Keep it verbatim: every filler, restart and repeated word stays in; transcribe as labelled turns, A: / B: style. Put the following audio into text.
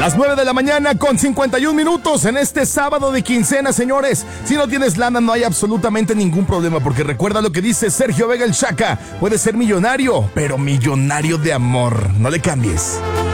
A: Las nueve de la mañana con cincuenta y un minutos en este sábado de quincena, señores. Si no tienes lana, no hay absolutamente ningún problema, porque recuerda lo que dice Sergio Vega el Chaca. Puedes ser millonario, pero millonario de amor. No le cambies.